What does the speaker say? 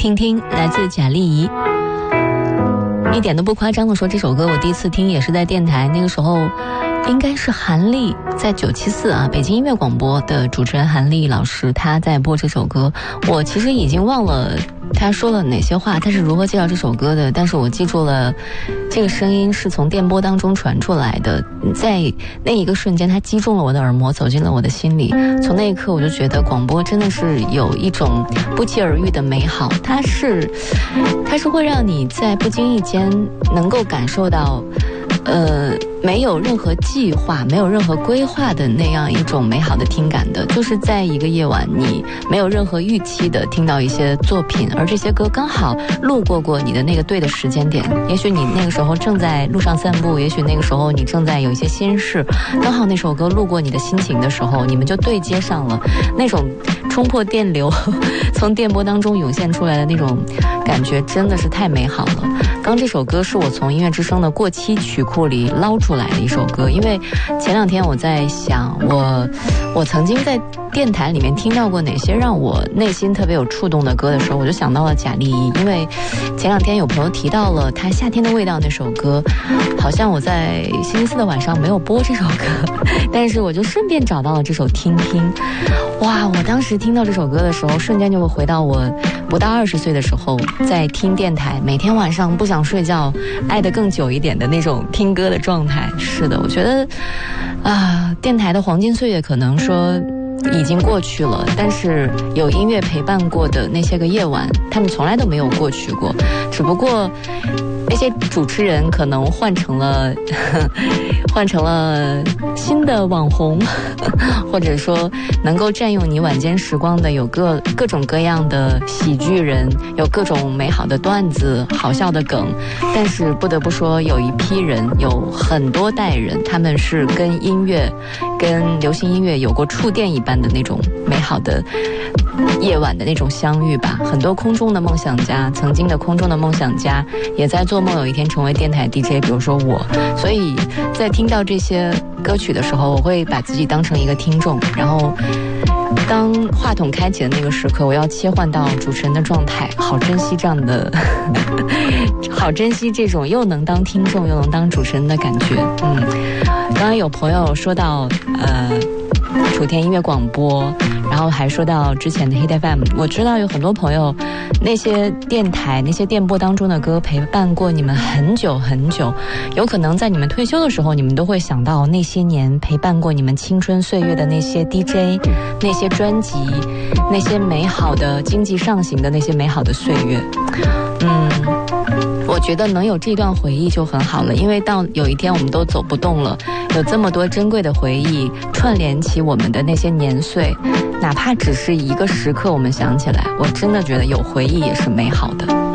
听听，来自贾丽怡。一点都不夸张的说，这首歌我第一次听也是在电台，那个时候应该是韩丽在974啊，北京音乐广播的主持人韩丽老师，她在播这首歌。我其实已经忘了他说了哪些话，他是如何介绍这首歌的，但是我记住了这个声音是从电波当中传出来的，在那一个瞬间它击中了我的耳膜，走进了我的心里。从那一刻我就觉得广播真的是有一种不期而遇的美好，它是会让你在不经意间能够感受到没有任何计划没有任何规划的那样一种美好的听感的，就是在一个夜晚你没有任何预期的听到一些作品，而这些歌刚好路过你的那个对的时间点，也许你那个时候正在路上散步，也许那个时候你正在有一些心事，刚好那首歌路过你的心情的时候，你们就对接上了，那种冲破电流从电波当中涌现出来的那种感觉真的是太美好了。刚这首歌是我从音乐之声的过期曲库里捞出来的一首歌，因为前两天我在想我曾经在电台里面听到过哪些让我内心特别有触动的歌的时候，我就想到了贾丽怡，因为前两天有朋友提到了她夏天的味道那首歌，好像我在星期四的晚上没有播这首歌，但是我就顺便找到了这首听听。哇，我当时听到这首歌的时候，瞬间就会回到我不到20岁的时候，在听电台，每天晚上不想睡觉，爱得更久一点的那种听歌的状态。是的，我觉得电台的黄金岁月可能说已经过去了，但是有音乐陪伴过的那些个夜晚，他们从来都没有过去过，只不过那些主持人可能换成了新的网红，或者说能够占用你晚间时光的有各种各样的喜剧人，有各种美好的段子好笑的梗，但是不得不说有一批人，有很多代人，他们是跟音乐跟流行音乐有过触电一般的那种美好的夜晚的那种相遇吧。很多空中的梦想家，曾经的空中的梦想家也在做梦有一天成为电台 DJ， 比如说我。所以在听到这些歌曲的时候，我会把自己当成一个听众，然后当话筒开启的那个时刻，我要切换到主持人的状态，好珍惜这样的好珍惜这种又能当听众又能当主持人的感觉。刚刚有朋友说到楚天音乐广播，然后还说到之前的 Hit FM， 我知道有很多朋友那些电台那些电波当中的歌陪伴过你们很久很久，有可能在你们退休的时候，你们都会想到那些年陪伴过你们青春岁月的那些 DJ， 那些专辑，那些美好的经济上行的那些美好的岁月。我觉得能有这段回忆就很好了，因为到有一天我们都走不动了，有这么多珍贵的回忆串联起我们的那些年岁，哪怕只是一个时刻我们想起来，我真的觉得有回忆也是美好的。